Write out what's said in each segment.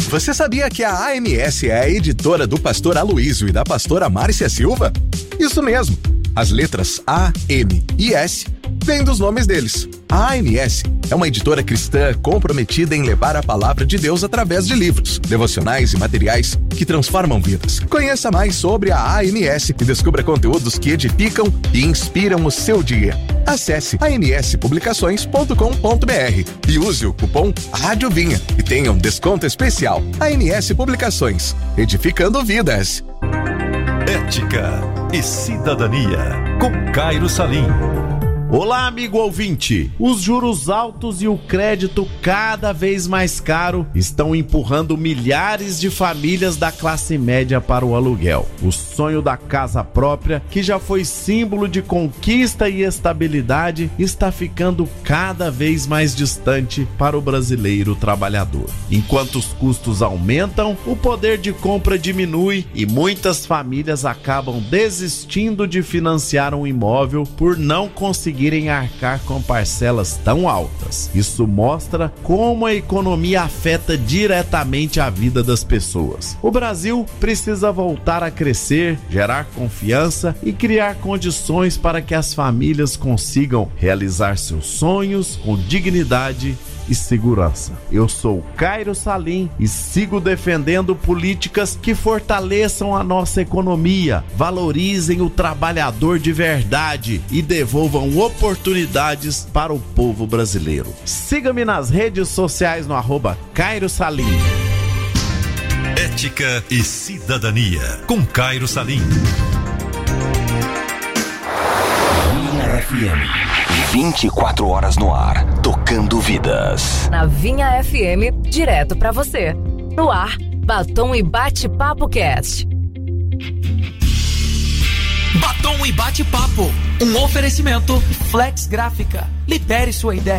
Mas você sabia que a AMS é a editora do pastor Aloísio e da pastora Márcia Silva? Isso mesmo. As letras A, M e S vêm dos nomes deles. A AMS é uma editora cristã comprometida em levar a palavra de Deus através de livros, devocionais e materiais que transformam vidas. Conheça mais sobre a AMS e descubra conteúdos que edificam e inspiram o seu dia. Acesse amspublicações.com.br e use o cupom Rádio Vinha e tenha um desconto especial. AMS Publicações, edificando vidas. Ética e Cidadania, com Cairo Salim. Olá, amigo ouvinte! Os juros altos e o crédito cada vez mais caro estão empurrando milhares de famílias da classe média para o aluguel. O sonho da casa própria, que já foi símbolo de conquista e estabilidade, está ficando cada vez mais distante para o brasileiro trabalhador. Enquanto os custos aumentam, o poder de compra diminui e muitas famílias acabam desistindo de financiar um imóvel por não conseguirem arcar com parcelas tão altas. Isso mostra como a economia afeta diretamente a vida das pessoas. O Brasil precisa voltar a crescer, gerar confiança e criar condições para que as famílias consigam realizar seus sonhos com dignidade e segurança. Eu sou Cairo Salim e sigo defendendo políticas que fortaleçam a nossa economia, valorizem o trabalhador de verdade e devolvam oportunidades para o povo brasileiro. Siga-me nas redes sociais no @Cairo Salim. Ética e Cidadania, com Cairo Salim. Vinha FM. 24 horas no ar, tocando vidas. Na Vinha FM, direto pra você. No ar, Batom e Bate-Papo Cast. Batom e Bate-Papo, um oferecimento Flex Gráfica. Libere sua ideia.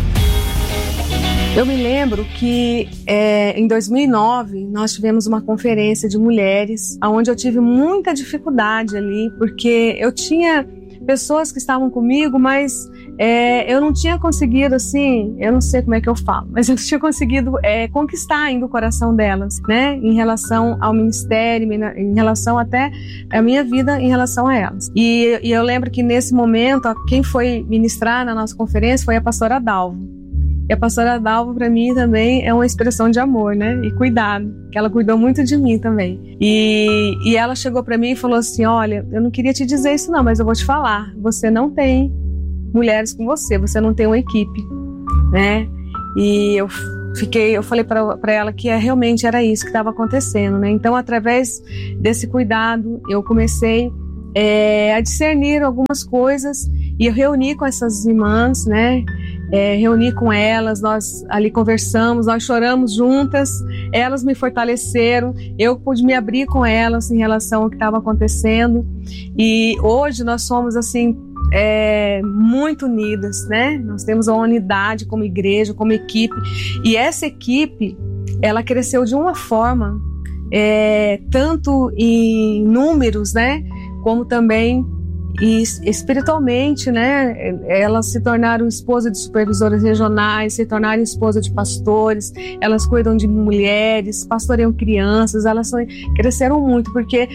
Eu me lembro que em 2009 nós tivemos uma conferência de mulheres, onde eu tive muita dificuldade ali, porque eu tinha pessoas que estavam comigo, mas eu não tinha conseguido, assim, eu não sei como é que eu falo, mas eu não tinha conseguido conquistar ainda o coração delas, né, em relação ao ministério, em relação até à minha vida em relação a elas. E eu lembro que nesse momento, quem foi ministrar na nossa conferência foi a pastora Dalva. E a pastora Dalva, para mim, também é uma expressão de amor, né? E cuidado, que ela cuidou muito de mim também. E ela chegou para mim e falou assim, olha, eu não queria te dizer isso não, mas eu vou te falar, você não tem mulheres com você não tem uma equipe, né? E eu falei para ela que realmente era isso que estava acontecendo, né? Então, através desse cuidado, eu comecei a discernir algumas coisas e eu reuni com essas irmãs, né? Reuni com elas, nós ali conversamos, nós choramos juntas, elas me fortaleceram, eu pude me abrir com elas em relação ao que estava acontecendo e hoje nós somos assim muito unidas, né? Nós temos uma unidade como igreja, como equipe e essa equipe, ela cresceu de uma forma tanto em números, né? Como também e espiritualmente, né, elas se tornaram esposa de supervisoras regionais, se tornaram esposa de pastores, elas cuidam de mulheres, pastoreiam crianças, elas cresceram muito, porque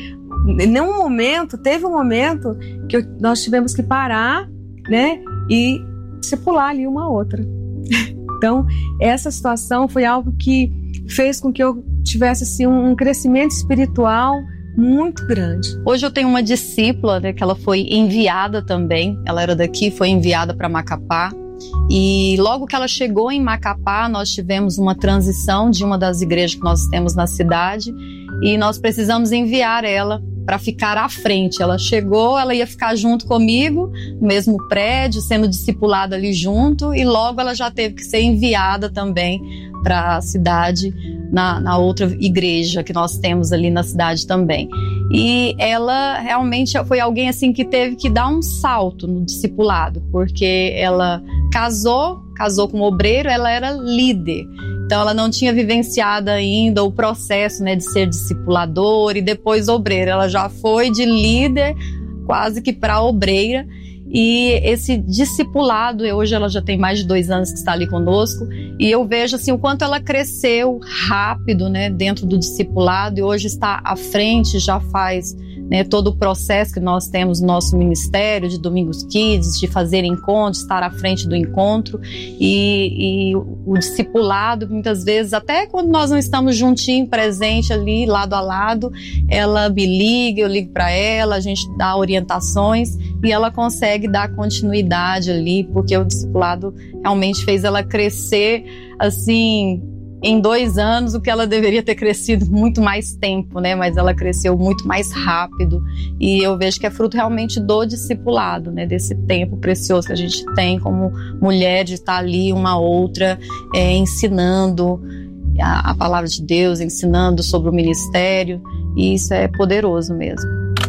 teve um momento que nós tivemos que parar, né, e discipular ali uma outra. Então, essa situação foi algo que fez com que eu tivesse assim, um crescimento espiritual muito grande. Hoje eu tenho uma discípula, né, que ela foi enviada também, ela era daqui, foi enviada para Macapá e logo que ela chegou em Macapá nós tivemos uma transição de uma das igrejas que nós temos na cidade e nós precisamos enviar ela para ficar à frente. Ela chegou, ela ia ficar junto comigo no mesmo prédio, sendo discipulada ali junto e logo ela já teve que ser enviada também para a cidade, na outra igreja que nós temos ali na cidade também. E ela realmente foi alguém assim que teve que dar um salto no discipulado, porque ela casou como obreiro, ela era líder. Então ela não tinha vivenciado ainda o processo, né, de ser discipulador e depois obreira. Ela já foi de líder quase que para obreira. E esse discipulado, hoje ela já tem mais de 2 anos que está ali conosco, e eu vejo assim, o quanto ela cresceu rápido, né, dentro do discipulado, e hoje está à frente, já faz, né, todo o processo que nós temos no nosso ministério de Domingos Kids, de fazer encontros, estar à frente do encontro, e o discipulado, muitas vezes, até quando nós não estamos juntinho, presente ali, lado a lado, ela me liga, eu ligo para ela, a gente dá orientações, e ela consegue dar continuidade ali, porque o discipulado realmente fez ela crescer, assim, em 2 anos, o que ela deveria ter crescido muito mais tempo, né? Mas ela cresceu muito mais rápido, e eu vejo que é fruto realmente do discipulado, né? Desse tempo precioso que a gente tem como mulher, de estar ali uma outra, ensinando a palavra de Deus, ensinando sobre o ministério, e isso é poderoso mesmo.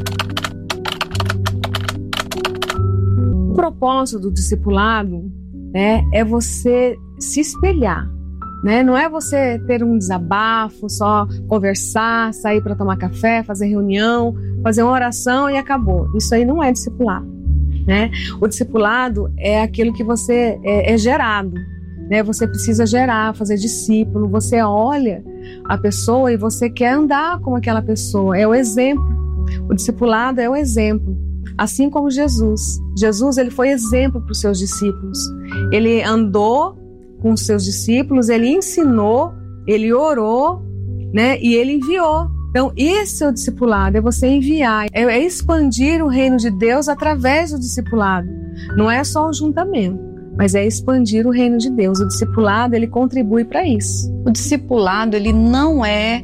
O propósito do discipulado, né, é você se espelhar, né? Não é você ter um desabafo, só conversar, sair para tomar café, fazer reunião, fazer uma oração e acabou. Isso aí não é discipulado, né? O discipulado é aquilo que você é gerado, né? Você precisa gerar, fazer discípulo. Você olha a pessoa e você quer andar como aquela pessoa. É o exemplo. O discipulado é o exemplo. Assim como Jesus. Jesus, ele foi exemplo para os seus discípulos. Ele andou com os seus discípulos, ele ensinou, ele orou, né? E ele enviou. Então, esse é o discipulado, é você enviar, é expandir o reino de Deus através do discipulado. Não é só o juntamento, mas é expandir o reino de Deus. O discipulado, ele contribui para isso. O discipulado, ele não é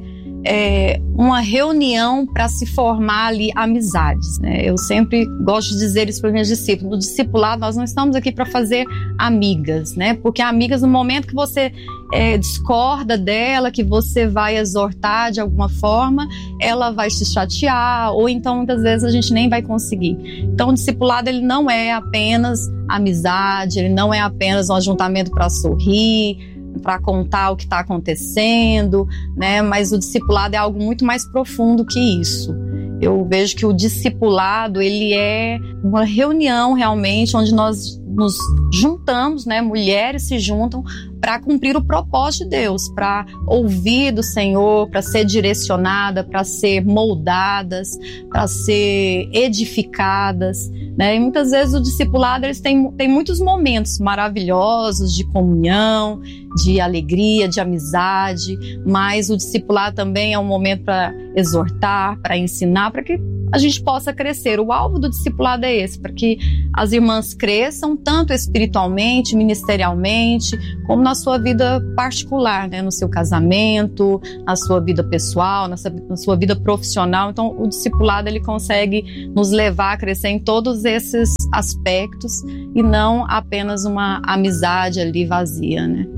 uma reunião para se formar ali amizades, né? Eu sempre gosto de dizer isso para os meus discípulos. No discipulado, nós não estamos aqui para fazer amigas, né? Porque amigas, no momento que você discorda dela, que você vai exortar de alguma forma, ela vai se chatear, ou então muitas vezes a gente nem vai conseguir. Então o discipulado, ele não é apenas amizade, ele não é apenas um ajuntamento para sorrir, para contar o que está acontecendo, né? Mas o discipulado é algo muito mais profundo que isso. Eu vejo que o discipulado, ele é uma reunião realmente onde nós nos juntamos, né? Mulheres se juntam para cumprir o propósito de Deus, para ouvir do Senhor, para ser direcionada, para ser moldadas, para ser edificadas, né? E muitas vezes o discipulado, eles têm muitos momentos maravilhosos de comunhão, de alegria, de amizade, mas o discipulado também é um momento para exortar, para ensinar, para que a gente possa crescer. O alvo do discipulado é esse, para que as irmãs cresçam, tanto espiritualmente, ministerialmente, como na sua vida particular, né? No seu casamento, na sua vida pessoal, na sua vida profissional. Então, o discipulado, ele consegue nos levar a crescer em todos esses aspectos e não apenas uma amizade ali vazia, né?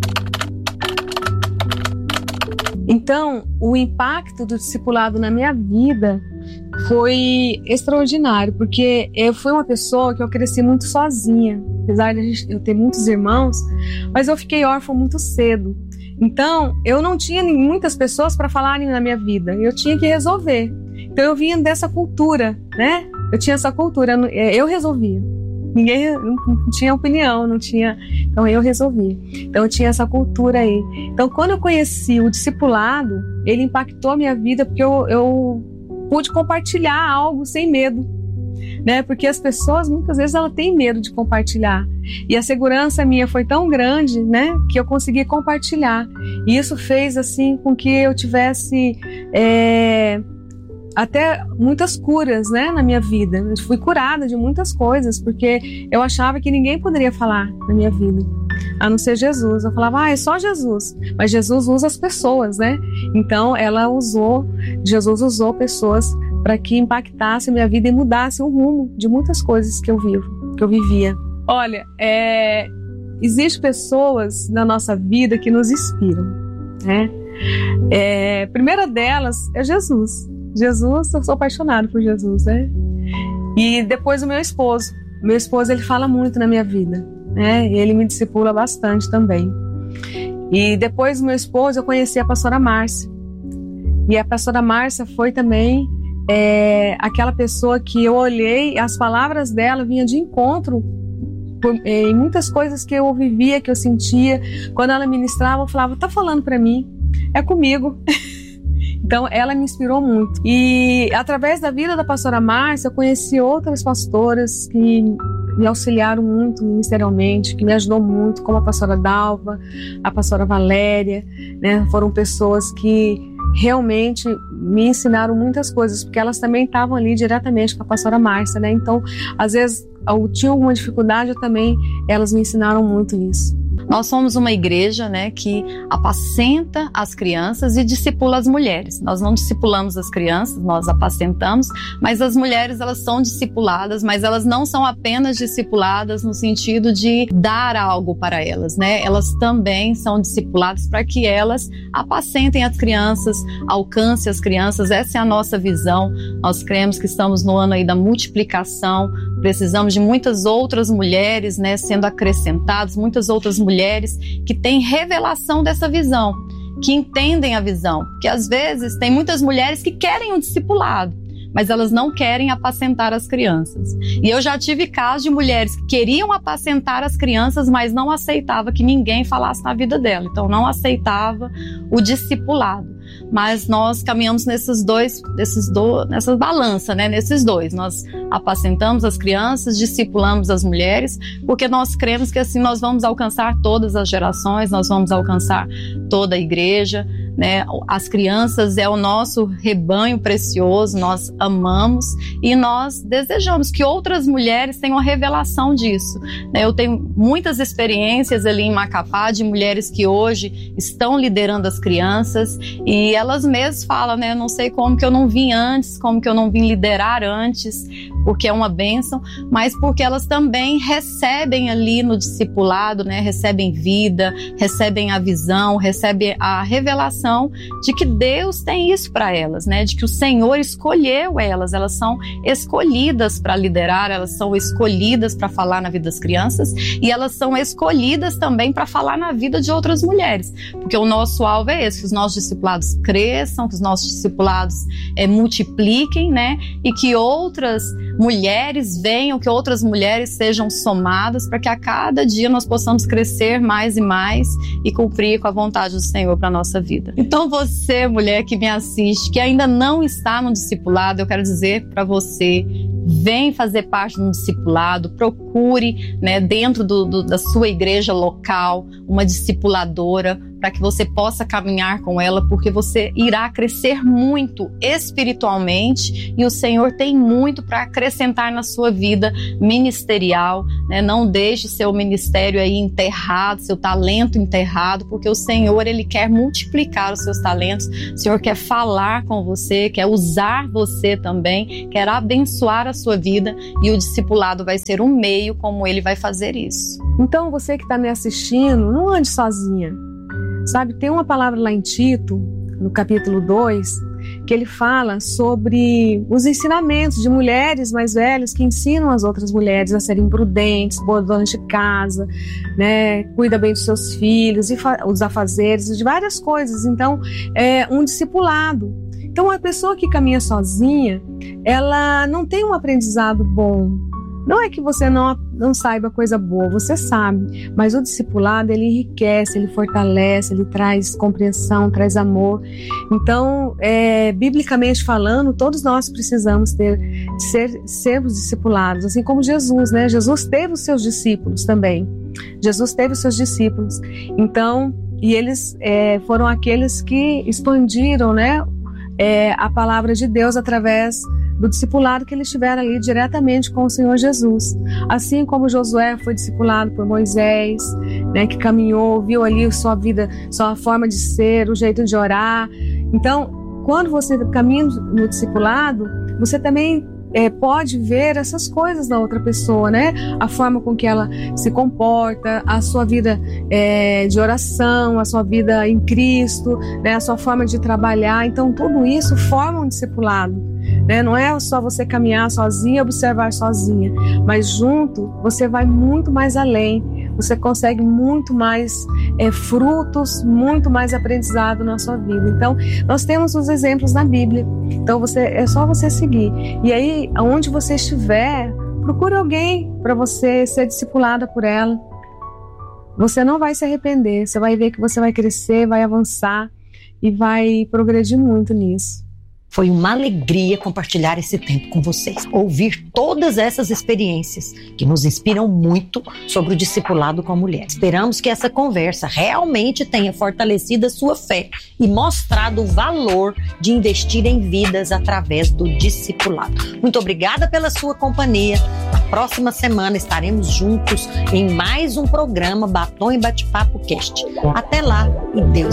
Então, o impacto do discipulado na minha vida foi extraordinário, porque eu fui uma pessoa que eu cresci muito sozinha, apesar de eu ter muitos irmãos, mas eu fiquei órfã muito cedo. Então, eu não tinha muitas pessoas para falarem na minha vida, eu tinha que resolver. Então, eu vinha dessa cultura, né? Eu tinha essa cultura, eu resolvia. Ninguém não tinha opinião, não tinha. Então eu resolvi. Então eu tinha essa cultura aí. Então quando eu conheci o discipulado, ele impactou a minha vida, porque eu pude compartilhar algo sem medo, né? Porque as pessoas muitas vezes elas têm medo de compartilhar. E a segurança minha foi tão grande, né, que eu consegui compartilhar. E isso fez assim com que eu tivesse até muitas curas, né, na minha vida. Eu fui curada de muitas coisas, porque eu achava que ninguém poderia falar na minha vida, a não ser Jesus. Eu falava, é só Jesus. Mas Jesus usa as pessoas, né? Então Jesus usou pessoas para que impactasse a minha vida e mudasse o rumo de muitas coisas que eu vivia. Olha, existem pessoas na nossa vida que nos inspiram, né? A primeira delas é Jesus. Jesus, eu sou apaixonada por Jesus, né? E depois o meu esposo. Meu esposo, ele fala muito na minha vida, né? E ele me discipula bastante também. E depois do meu esposo, eu conheci a pastora Márcia. E a pastora Márcia foi também aquela pessoa que eu olhei, as palavras dela vinham de encontro em muitas coisas que eu vivia, que eu sentia. Quando ela ministrava, eu falava, tá falando para mim, é comigo. Então, ela me inspirou muito. E através da vida da pastora Márcia, eu conheci outras pastoras que me auxiliaram muito ministerialmente, que me ajudou muito, como a pastora Dalva, a pastora Valéria, né? Foram pessoas que realmente me ensinaram muitas coisas, porque elas também estavam ali diretamente com a pastora Márcia, né? Então, às vezes, eu tinha alguma dificuldade, elas me ensinaram muito isso. Nós somos uma igreja, né, que apacenta as crianças e discipula as mulheres. Nós não discipulamos as crianças, nós apacentamos, mas as mulheres, elas são discipuladas, mas elas não são apenas discipuladas no sentido de dar algo para elas, né? Elas também são discipuladas para que elas apacentem as crianças, alcancem as crianças. Essa é a nossa visão. Nós cremos que estamos no ano aí da multiplicação, precisamos de muitas outras mulheres, né, sendo acrescentadas, muitas outras mulheres que têm revelação dessa visão, que entendem a visão. Porque às vezes tem muitas mulheres que querem um discipulado, mas elas não querem apacentar as crianças. E eu já tive casos de mulheres que queriam apacentar as crianças, mas não aceitava que ninguém falasse na vida dela. Então não aceitava o discipulado. Mas nós caminhamos nessa balança, né? Nesses dois. Nós apacentamos as crianças, discipulamos as mulheres, porque nós cremos que assim nós vamos alcançar todas as gerações, nós vamos alcançar toda a igreja, né? As crianças é o nosso rebanho precioso, nós amamos e nós desejamos que outras mulheres tenham a revelação disso, né? Eu tenho muitas experiências ali em Macapá de mulheres que hoje estão liderando as crianças e elas mesmas falam, né? Eu não sei como que eu não vim antes, como que eu não vim liderar antes, porque é uma bênção, mas porque elas também recebem ali no discipulado, né? Recebem vida, recebem a visão, recebem a revelação de que Deus tem isso para elas, né? De que o Senhor escolheu elas são escolhidas para liderar, elas são escolhidas para falar na vida das crianças e elas são escolhidas também para falar na vida de outras mulheres, porque o nosso alvo é esse, que os nossos discipulados cresçam, que os nossos discipulados multipliquem, né? E que outras mulheres venham, que outras mulheres sejam somadas para que a cada dia nós possamos crescer mais e mais e cumprir com a vontade do Senhor para a nossa vida. Então você, mulher que me assiste, que ainda não está no discipulado, eu quero dizer para você, vem fazer parte de um discipulado, procure, né, dentro da sua igreja local uma discipuladora para que você possa caminhar com ela, porque você irá crescer muito espiritualmente e o Senhor tem muito para acrescentar na sua vida ministerial, né? Não deixe seu ministério aí enterrado, seu talento enterrado, porque o Senhor, Ele quer multiplicar os seus talentos, o Senhor quer falar com você, quer usar você também, quer abençoar a sua vida e o discipulado vai ser um meio como Ele vai fazer isso. Então você que está me assistindo, não ande sozinha. Sabe, tem uma palavra lá em Tito, no capítulo 2, que ele fala sobre os ensinamentos de mulheres mais velhas que ensinam as outras mulheres a serem prudentes, boas donas de casa, né, cuida bem dos seus filhos, e os afazeres, de várias coisas. Então, é um discipulado. Então, a pessoa que caminha sozinha, ela não tem um aprendizado bom. Não é que você não saiba coisa boa, você sabe, mas o discipulado, ele enriquece, ele fortalece, ele traz compreensão, traz amor. Então, biblicamente falando, todos nós precisamos sermos discipulados, assim como Jesus, né? Jesus teve os seus discípulos também. Jesus teve os seus discípulos. Então, e eles foram aqueles que expandiram, né, a palavra de Deus através do discipulado que eles tiveram ali diretamente com o Senhor Jesus. Assim como Josué foi discipulado por Moisés, né, que caminhou, viu ali sua vida, sua forma de ser, o jeito de orar. Então, quando você caminha no discipulado, você também pode ver essas coisas da outra pessoa, né? A forma com que ela se comporta, a sua vida de oração, a sua vida em Cristo, né? A sua forma de trabalhar. Então, tudo isso forma um discipulado, né? Não é só você caminhar sozinha, observar sozinha, mas junto você vai muito mais além, você consegue muito mais frutos, muito mais aprendizado na sua vida. Então, nós temos os exemplos na Bíblia. Então, é só você seguir. E aí, aonde você estiver, procure alguém para você ser discipulada por ela. Você não vai se arrepender. Você vai ver que você vai crescer, vai avançar e vai progredir muito nisso. Foi uma alegria compartilhar esse tempo com vocês. Ouvir todas essas experiências que nos inspiram muito sobre o discipulado com a mulher. Esperamos que essa conversa realmente tenha fortalecido a sua fé e mostrado o valor de investir em vidas através do discipulado. Muito obrigada pela sua companhia. Na próxima semana estaremos juntos em mais um programa Batom e Bate-Papo Cast. Até lá e Deus